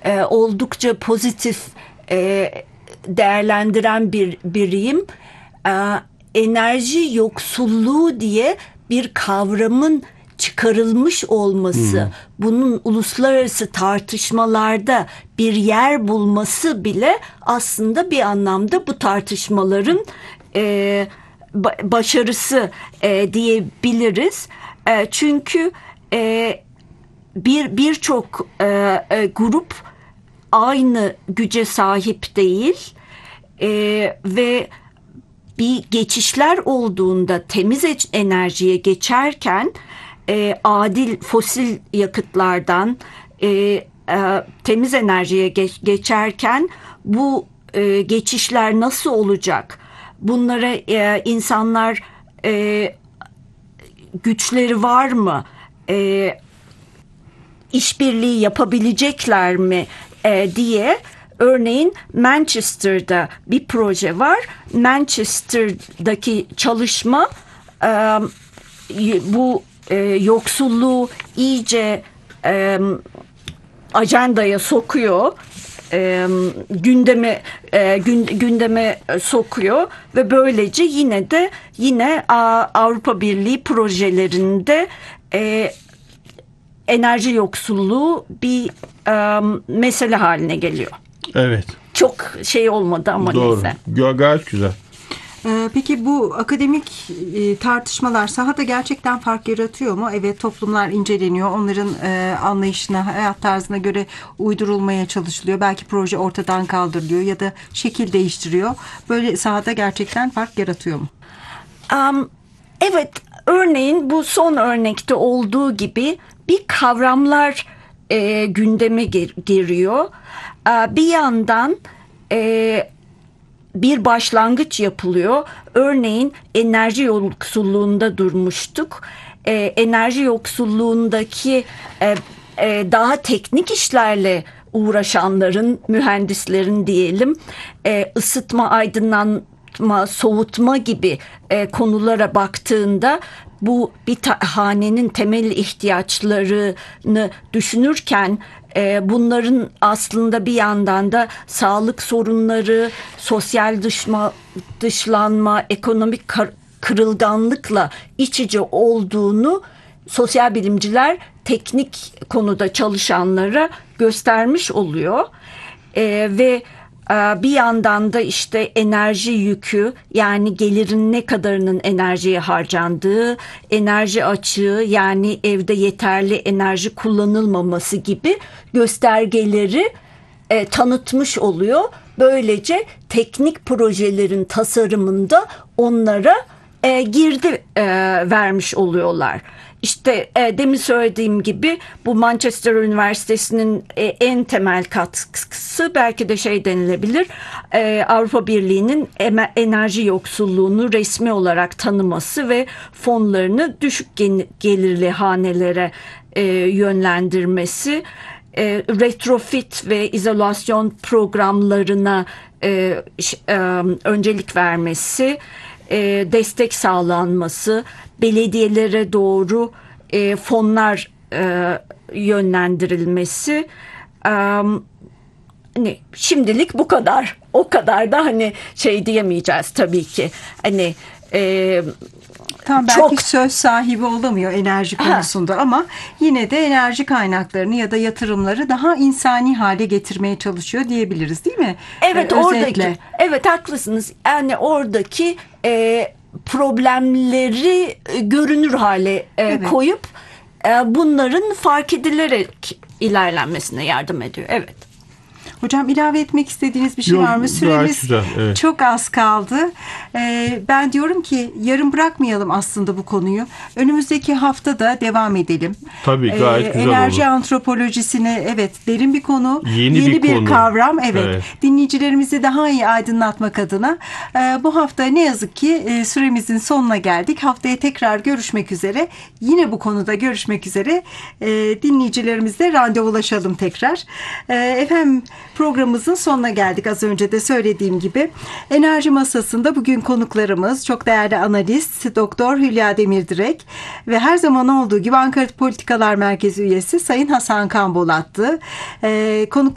oldukça pozitif değerlendiren biriyim. Enerji yoksulluğu diye bir kavramın çıkarılmış olması, bunun uluslararası tartışmalarda bir yer bulması bile aslında bir anlamda bu tartışmaların başarısı diyebiliriz. Çünkü birçok grup aynı güce sahip değil ve bir geçişler olduğunda temiz enerjiye geçerken adil fosil yakıtlardan temiz enerjiye geçerken bu geçişler nasıl olacak? Bunlara insanlar güçleri var mı? İşbirliği yapabilecekler mi diye. Örneğin Manchester'da bir proje var. Manchester'daki çalışma bu yoksulluğu iyice ajandaya sokuyor. Gündeme sokuyor ve böylece yine Avrupa Birliği projelerinde enerji yoksulluğu bir mesele haline geliyor. Evet. Çok olmadı ama doğru. neyse. Gayet güzel. Peki bu akademik tartışmalar sahada gerçekten fark yaratıyor mu? Evet, toplumlar inceleniyor. Onların anlayışına, hayat tarzına göre uydurulmaya çalışılıyor. Belki proje ortadan kaldırılıyor ya da şekil değiştiriyor. Böyle sahada gerçekten fark yaratıyor mu? Evet, örneğin bu son örnekte olduğu gibi bir kavramlar gündeme giriyor. Bir yandan bir başlangıç yapılıyor. Örneğin enerji yoksulluğunda durmuştuk. Enerji yoksulluğundaki daha teknik işlerle uğraşanların, mühendislerin diyelim, ısıtma, aydınlatma, soğutma gibi konulara baktığında bu bir hanenin temel ihtiyaçlarını düşünürken bunların aslında bir yandan da sağlık sorunları, sosyal dışlanma, ekonomik kırılganlıkla iç içe olduğunu sosyal bilimciler teknik konuda çalışanlara göstermiş oluyor. Ve bir yandan da işte enerji yükü, yani gelirin ne kadarının enerjiye harcandığı, enerji açığı, yani evde yeterli enerji kullanılmaması gibi göstergeleri tanıtmış oluyor. Böylece teknik projelerin tasarımında onlara girdi vermiş oluyorlar. İşte demin söylediğim gibi bu Manchester Üniversitesi'nin en temel katkısı belki de denilebilir. Avrupa Birliği'nin enerji yoksulluğunu resmi olarak tanıması ve fonlarını düşük gelirli hanelere yönlendirmesi, retrofit ve izolasyon programlarına öncelik vermesi, destek sağlanması, belediyelere doğru fonlar yönlendirilmesi. Şimdilik bu kadar. O kadar da diyemeyeceğiz tabii ki. Tam belki söz sahibi olamıyor enerji konusunda ama yine de enerji kaynaklarını ya da yatırımları daha insani hale getirmeye çalışıyor diyebiliriz, değil mi? Evet, evet, haklısınız. Yani oradaki problemleri görünür hale koyup bunların fark edilerek ilerlenmesine yardım ediyor. Evet. Hocam, ilave etmek istediğiniz bir şey var mı? Süremiz çok az kaldı. Ben diyorum ki yarım bırakmayalım aslında bu konuyu. Önümüzdeki hafta da devam edelim. Tabii, gayet güzel enerji olur. Antropolojisine derin bir konu. Yeni bir konu. kavram. Evet. Dinleyicilerimizi daha iyi aydınlatmak adına bu hafta ne yazık ki süremizin sonuna geldik. Haftaya tekrar görüşmek üzere. Yine bu konuda görüşmek üzere. Dinleyicilerimizle randevulaşalım tekrar. Efendim, programımızın sonuna geldik. Az önce de söylediğim gibi Enerji Masası'nda bugün konuklarımız çok değerli analist Doktor Hülya Demirdirek ve her zaman olduğu gibi Ankara Politikalar Merkezi üyesi Sayın Hasan Kan Bolat'tı.